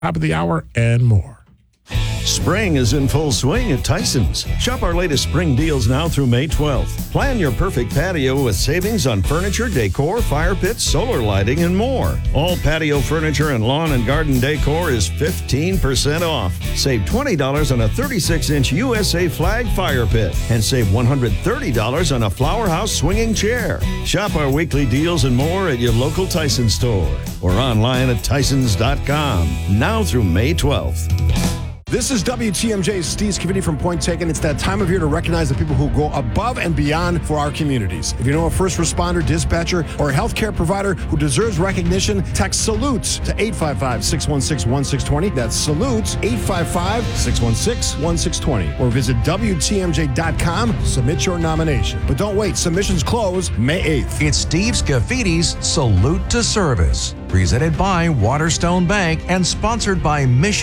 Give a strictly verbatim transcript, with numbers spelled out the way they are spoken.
top of the hour, and more. Spring is in full swing at Tyson's. Shop our latest spring deals now through May twelfth. Plan your perfect patio with savings on furniture, decor, fire pits, solar lighting, and more. All patio furniture and lawn and garden decor is fifteen percent off. Save twenty dollars on a thirty-six inch U S A flag fire pit and save one hundred thirty dollars on a Flower House swinging chair. Shop our weekly deals and more at your local Tyson store or online at tysons dot com now through May twelfth. This is W T M J's Steve Scavini from Point Taken. It's that time of year to recognize the people who go above and beyond for our communities. If you know a first responder, dispatcher, or a healthcare provider who deserves recognition, text SALUTES to eight five five, six one six, one six two zero. That's SALUTES, eight five five, six one six, one six two zero. Or visit W T M J dot com. Submit your nomination. But don't wait. Submissions close May eighth. It's Steve Scavini's Salute to Service, presented by Waterstone Bank and sponsored by Mission